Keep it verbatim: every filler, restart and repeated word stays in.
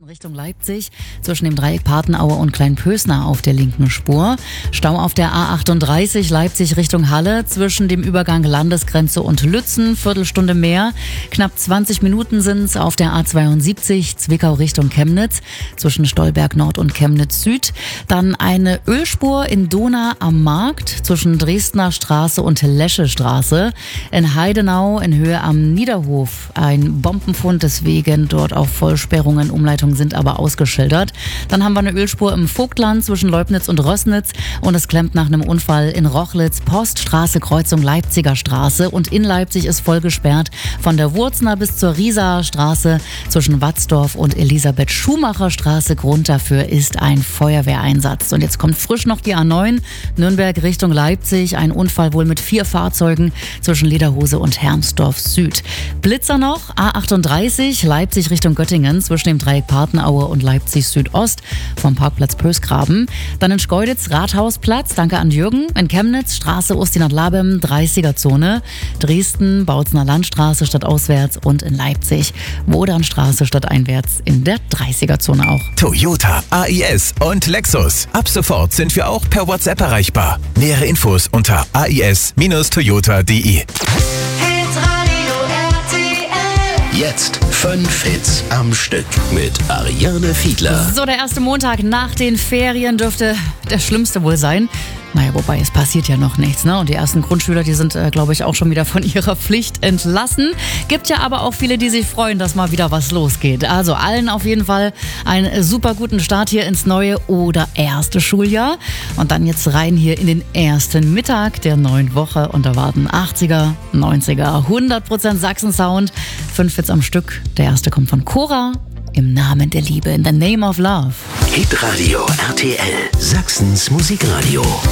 Richtung Leipzig, zwischen dem Dreieck Patenaue und Kleinpösner auf der linken Spur. Stau auf der A achtunddreißig Leipzig Richtung Halle, zwischen dem Übergang Landesgrenze und Lützen, Viertelstunde mehr. Knapp zwanzig Minuten sind's auf der A zweiundsiebzig Zwickau Richtung Chemnitz, zwischen Stolberg Nord und Chemnitz Süd. Dann eine Ölspur in Dohna am Markt, zwischen Dresdner Straße und Lesche Straße. In Heidenau in Höhe am Niederhof ein Bombenfund, deswegen dort auch Vollsperrungen, Umleitungen sind aber ausgeschildert. Dann haben wir eine Ölspur im Vogtland zwischen Leubnitz und Rößnitz und es klemmt nach einem Unfall in Rochlitz, Poststraße, Kreuzung Leipziger Straße, und in Leipzig ist voll gesperrt von der Wurzner bis zur Rieser Straße zwischen Watzdorf und Elisabeth Schumacher Straße. Grund dafür ist ein Feuerwehreinsatz. Und jetzt kommt frisch noch die A neun, Nürnberg Richtung Leipzig, ein Unfall wohl mit vier Fahrzeugen zwischen Lederhose und Hermsdorf Süd. Blitzer noch, A achtunddreißig Leipzig Richtung Göttingen, zwischen dem Dreieck Patenaue und Leipzig Südost vom Parkplatz Pösgraben. Dann in Schkeuditz Rathausplatz, danke an Jürgen. In Chemnitz Straße Ustinat-Labem, dreißiger-Zone. Dresden Bautzner Landstraße stadtauswärts und in Leipzig Wodanstraße stadteinwärts in der dreißiger-Zone auch. Toyota, A I S und Lexus. Ab sofort sind wir auch per WhatsApp erreichbar. Nähere Infos unter a i s Bindestrich toyota punkt d e. Jetzt fünf Hits am Stück mit Ariane Fiedler. So, der erste Montag nach den Ferien dürfte der schlimmste wohl sein. Naja, wobei, es passiert ja noch nichts, ne? Und die ersten Grundschüler, die sind, äh, glaube ich, auch schon wieder von ihrer Pflicht entlassen. Gibt ja aber auch viele, die sich freuen, dass mal wieder was losgeht. Also allen auf jeden Fall einen super guten Start hier ins neue oder erste Schuljahr. Und dann jetzt rein hier in den ersten Mittag der neuen Woche. Und da warten achtziger, neunziger, hundert Prozent Sachsen-Sound. Fünf Hits am Stück. Der erste kommt von Cora. Im Namen der Liebe, in the name of love. Hitradio R T L, Sachsens Musikradio.